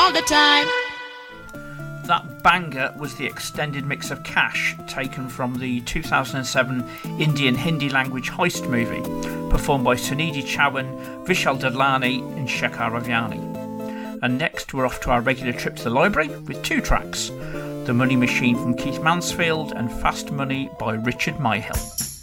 all the time. That banger was the extended mix of Cash, taken from the 2007 Indian Hindi language heist movie, performed by Sunidhi Chauhan, Vishal Dadlani and Shekhar Ravyani. And next we're off to our regular trip to the library with two tracks, The Money Machine from Keith Mansfield and Fast Money by Richard Myhill.